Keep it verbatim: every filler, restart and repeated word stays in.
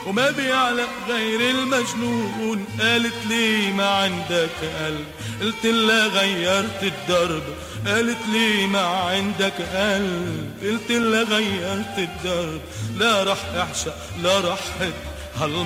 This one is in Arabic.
وما بيعلق غير المجنون. قالت لي ما عندك قلب، قلت لها غيرت الدرب. قالت لي ما عندك قلب، قلت لها غيرت الدرب. لا رح اعشق لا رح حب